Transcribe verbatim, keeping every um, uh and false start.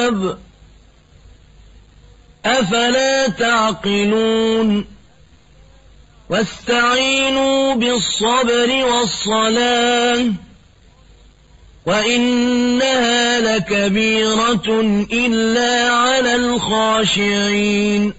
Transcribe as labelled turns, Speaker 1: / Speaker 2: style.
Speaker 1: الكتاب أفلا تعقلون واستعينوا بالصبر والصلاة وإنها لكبيرة إلا على الخاشعين